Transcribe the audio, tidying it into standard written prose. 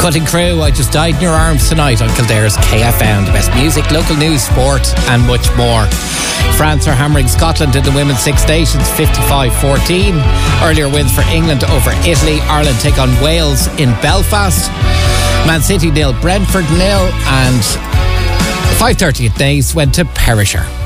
Cutting Crew, I Just Died in Your Arms Tonight on Kildare's KFM. The best music, local news, sport and much more. France are hammering Scotland in the Women's Six Nations 55-14. Earlier wins for England over Italy. Ireland take on Wales in Belfast. Man City 0, Brentford 0, and 5:30 at Naas went to Perisher.